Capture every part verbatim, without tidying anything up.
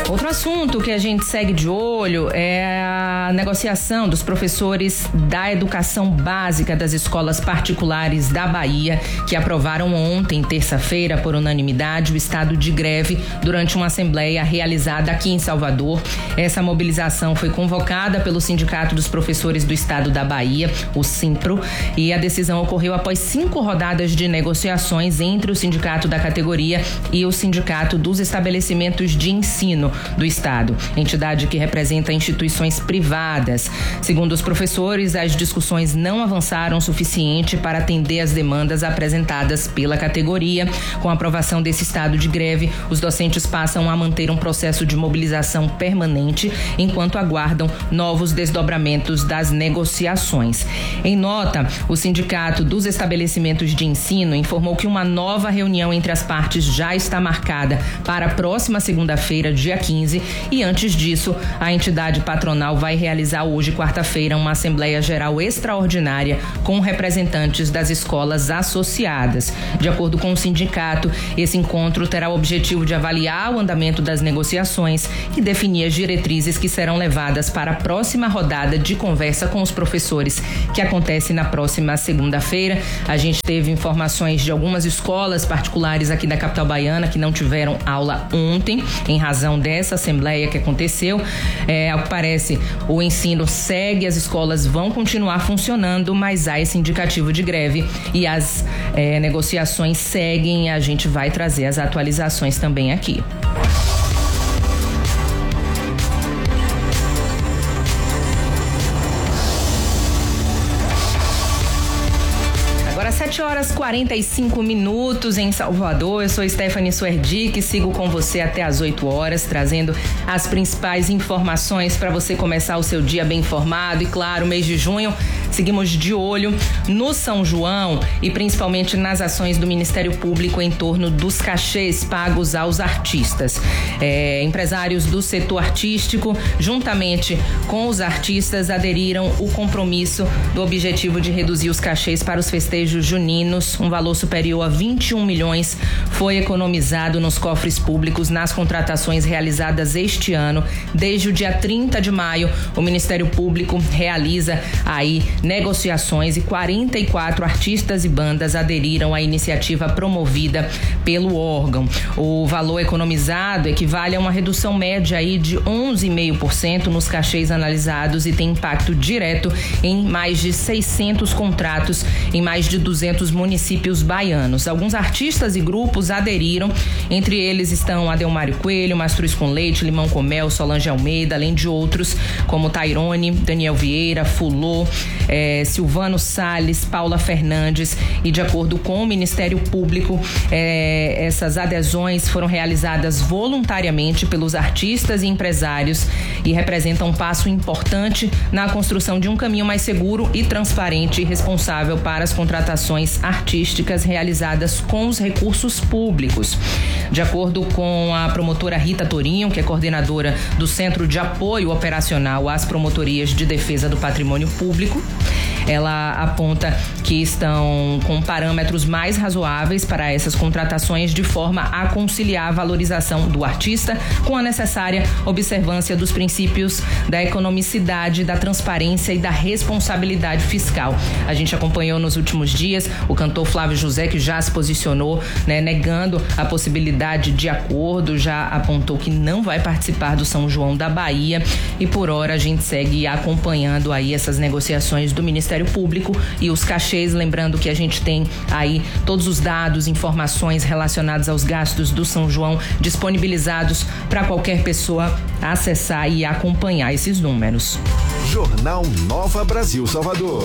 Outro assunto que a gente segue de olho é a negociação dos professores da educação básica das escolas particulares da Bahia, que aprovaram ontem, terça-feira, por unanimidade, o estado de greve durante uma assembleia realizada aqui em Salvador. Essa mobilização foi convocada pelo Sindicato dos Professores do Estado da Bahia, o Sinpro, e a decisão ocorreu após cinco rodadas de negociações entre o sindicato da categoria e o Sindicato dos Estabelecimentos de Ensino do Estado, entidade que representa instituições privadas. Segundo os professores, as discussões não avançaram o suficiente para atender as demandas apresentadas pela categoria. Com a aprovação desse estado de greve, os docentes passam a manter um processo de mobilização permanente enquanto aguardam novos desdobramentos das negociações. Em nota, o Sindicato dos Estabelecimentos de Ensino informou que uma nova reunião entre as partes já está marcada para a próxima segunda-feira, dia quinze, e antes disso, a entidade patronal vai realizar hoje, quarta-feira, uma Assembleia Geral Extraordinária com representantes das escolas associadas. De acordo com o sindicato, esse encontro terá o objetivo de avaliar o andamento das negociações e definir as diretrizes que serão levadas para a próxima rodada de conversa com os professores, que acontece na próxima segunda-feira. A gente teve informações de algumas escolas particulares aqui da capital baiana que não tiveram aula ontem, em razão dessa assembleia que aconteceu. É, ao que parece, o ensino segue, as escolas vão continuar funcionando, mas há esse indicativo de greve e as é, negociações seguem. A gente vai trazer as atualizações também aqui. sete horas e quarenta e cinco minutos em Salvador. Eu sou Stephanie Suerdic, sigo com você até às oito horas, trazendo as principais informações para você começar o seu dia bem informado. E claro, mês de junho, seguimos de olho no São João e principalmente nas ações do Ministério Público em torno dos cachês pagos aos artistas. É, empresários do setor artístico, juntamente com os artistas, aderiram o compromisso do objetivo de reduzir os cachês para os festejos juninos. Um valor superior a vinte e um milhões foi economizado nos cofres públicos nas contratações realizadas este ano. Desde o dia trinta de maio, o Ministério Público realiza aí negociações e quarenta e quatro artistas e bandas aderiram à iniciativa promovida pelo órgão. O valor economizado equivale a uma redução média aí de onze vírgula cinco por cento nos cachês analisados e tem impacto direto em mais de seiscentos contratos em mais de duzentos municípios baianos. Alguns artistas e grupos aderiram, entre eles estão Adelmário Coelho, Mastruz com Leite, Limão com Mel, Solange Almeida, além de outros como Tairone, Daniel Vieira, Fulô, eh, Silvano Salles, Paula Fernandes. E de acordo com o Ministério Público, eh, essas adesões foram realizadas voluntariamente pelos artistas e empresários e representam um passo importante na construção de um caminho mais seguro e transparente e responsável para as contratações artísticas realizadas com os recursos públicos. De acordo com a promotora Rita Torinho, que é coordenadora do Centro de Apoio Operacional às Promotorias de Defesa do Patrimônio Público, ela aponta que estão com parâmetros mais razoáveis para essas contratações, de forma a conciliar a valorização do artista com a necessária observância dos princípios da economicidade, da transparência e da responsabilidade fiscal. A gente acompanhou nos últimos dias o cantor Flávio José, que já se posicionou, né, negando a possibilidade de acordo, já apontou que não vai participar do São João da Bahia, e por hora a gente segue acompanhando aí essas negociações do Ministério Público e os cachês. Lembrando que a gente tem aí todos os dados, informações relacionadas aos gastos do São João disponibilizados para qualquer pessoa acessar e acompanhar esses números. Jornal Nova Brasil Salvador.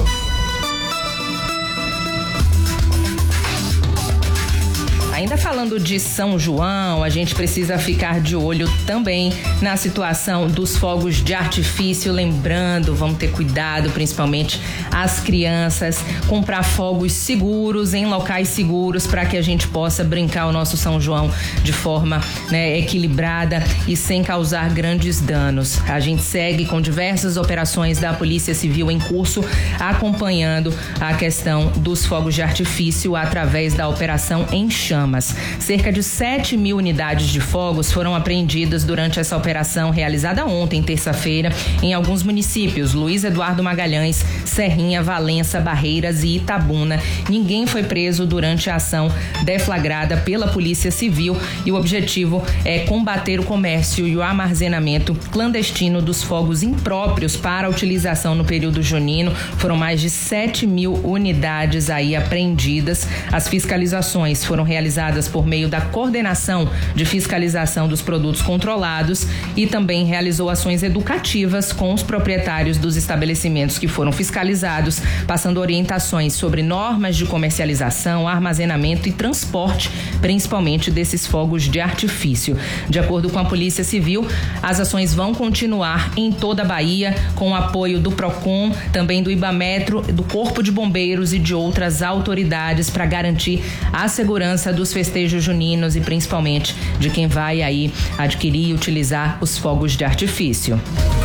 Ainda falando de São João, a gente precisa ficar de olho também na situação dos fogos de artifício. Lembrando, vamos ter cuidado, principalmente as crianças, comprar fogos seguros em locais seguros para que a gente possa brincar o nosso São João de forma, né, equilibrada e sem causar grandes danos. A gente segue com diversas operações da Polícia Civil em curso, acompanhando a questão dos fogos de artifício através da Operação Em Chamas. armas. Cerca de sete mil unidades de fogos foram apreendidas durante essa operação realizada ontem, terça-feira, em alguns municípios: Luiz Eduardo Magalhães, Serrinha, Valença, Barreiras e Itabuna. Ninguém foi preso durante a ação deflagrada pela Polícia Civil e o objetivo é combater o comércio e o armazenamento clandestino dos fogos impróprios para a utilização no período junino. Foram mais de sete mil unidades aí apreendidas. As fiscalizações foram realizadas por meio da Coordenação de Fiscalização dos Produtos Controlados e também realizou ações educativas com os proprietários dos estabelecimentos que foram fiscalizados, passando orientações sobre normas de comercialização, armazenamento e transporte, principalmente desses fogos de artifício. De acordo com a Polícia Civil, as ações vão continuar em toda a Bahia, com o apoio do Procon, também do Ibametro, do Corpo de Bombeiros e de outras autoridades para garantir a segurança dos festejos juninos e principalmente de quem vai aí adquirir e utilizar os fogos de artifício.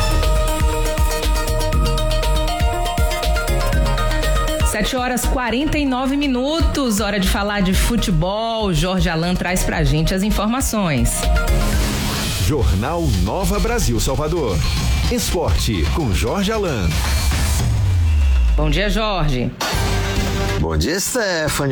sete horas e quarenta e nove minutos, hora de falar de futebol. Jorge Alan traz pra gente as informações. Jornal Nova Brasil Salvador. Esporte com Jorge Alan. Bom dia, Jorge. Bom dia, Stephanie.